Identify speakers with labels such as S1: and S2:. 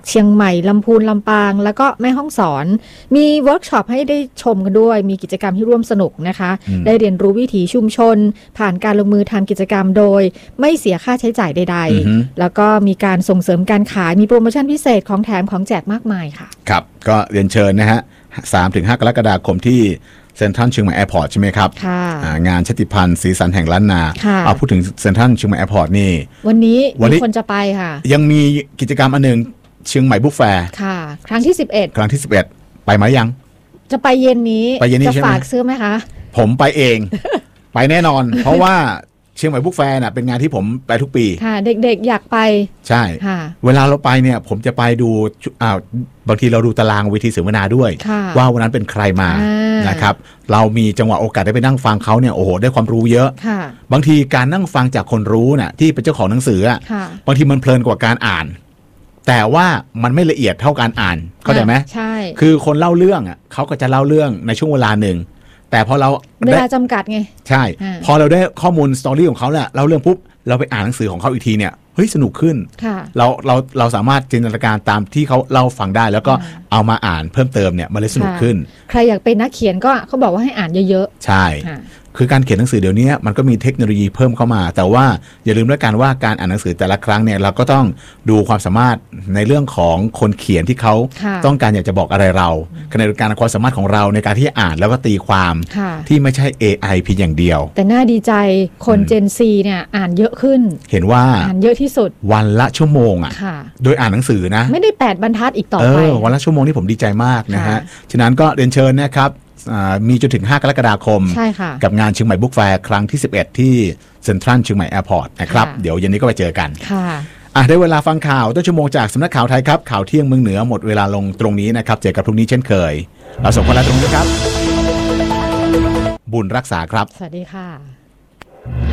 S1: เชียงใหม่ลำพูนลำปางแล้วก็แม่ฮ่องสอนมีเวิร์กช็อปให้ได้ชมกันด้วยมีกิจกรรมที่ร่วมสนุกนะคะได้เรียนรู้วิถีชุมชนผ่านการลงมือทำกิจกรรมโดยไม่เสียค่าใช้จ่ายใดๆแล้วก็มีการส่งเสริมการขายมีโปรโมชั่นพิเศษของแถมของแจกมากมายค่ะ
S2: ครับก็เรียนเชิญนะฮะ 3-5 กรกฎาคมที่เซ็นทรัลเชียงใหม่แอร์พอร์ตใช่ไหมครับงานชาติพันธุ์สีสันแห่งล้านนาเอาพูดถึงเซ็นทรัลเชียงใหม่แอร์พอร์ตนี่
S1: วันนี้มีคนจะไปค่ะ
S2: ยังมีกิจกรรมอันหนึ่งเชียงใหม่บุ๊กแฟร์
S1: ค่ะครั้งที่11
S2: ครั้งที่11ไปไหมยัง
S1: จะไปเย็นนี้จะฝากซื้อไหมคะ
S2: ผมไปเอง ไปแน่นอน เพราะว่าเชียงใหม่บุ๊กแฟร์น่ะเป็นงานที่ผมไปทุกปี
S1: ค่ะเด็กๆอยากไป
S2: ใช่เวลาเราไปเนี่ยผมจะไปดูบางทีเราดูตารางเวทีเสวนาด้วยว่าวันนั้นเป็นใครมานะครับเรามีจังหวะโอกาสได้ไปนั่งฟังเขาเนี่ยโอ้โหได้ความรู้เยอะบางทีการนั่งฟังจากคนรู้น่ะที่เป็นเจ้าของหนังสือบางทีมันเพลินกว่าการอ่านแต่ว่ามันไม่ละเอียดเท่าการอ่านเข้าใจไหม
S1: ใช่
S2: คือคนเล่าเรื่องอ่ะเขาก็จะเล่าเรื่องในช่วงเวลาหนึ่งแต่พอเรา
S1: เวลาจำกัดไง
S2: ใช่พอเราได้ข้อมูลสตอรี่ของเขาแหละเล่าเรื่องปุ๊บเราไปอ่านหนังสือของเขาอีกทีเนี่ยเฮ้ยสนุกขึ้นเราสามารถจินตนาการตามที่เขาเล่าฟังได้แล้วก็เอามาอ่านเพิ่มเติมเนี่ยมันเลยสนุกขึ้น
S1: ใครอยากเป็นนักเขียนก็เขาบอกว่าให้อ่านเยอะ
S2: ๆใช่คือการเขียนหนังสือเดี๋ยวนี้มันก็มีเทคโนโลยีเพิ่มเข้ามาแต่ว่าอย่าลืมด้วยกันว่าการอ่านหนังสือแต่ละครั้งเนี่ยเราก็ต้องดูความสามารถในเรื่องของคนเขียนที่เขาต้องการอยากจะบอกอะไรเราขณะเดียวกันความสามารถของเราในการที่อ่านแล้วก็ตีความที่ไม่ใช่ AI เพียงอย่างเดียว
S1: แต่น่าดีใจคน Gen Z เนี่ยอ่านเยอะขึ้น
S2: เห็นว่า
S1: อ่านเยอะที่สุด
S2: วันละชั่วโมงอ่ะโดยอ่านหนังสือนะ
S1: ไม่ได้8บรรทัดอีกต่อไป
S2: วันละชั่วโมงที่ผมดีใจมากนะฮะฉะนั้นก็เรียนเชิญนะครับมีจนถึง5กรกฎาคมกับงานเชียงใหม่บุ๊กแฟร์ครั้งที่11ที่เซ็นทรัลเชียงใหม่แอร์พอร์ตนะครับเดี๋ยวเย็นนี้ก็ไปเจอกันได้เวลาฟังข่าวต้นชั่วโมงจากสำนักข่าวไทยครับข่าวเที่ยงเมืองเหนือหมดเวลาลงตรงนี้นะครับเจอกันพรุ่งนี้เช่นเคยเราส่งคนละตรงนี้ครับบุญรักษาครับ
S1: สวัสดีค่ะ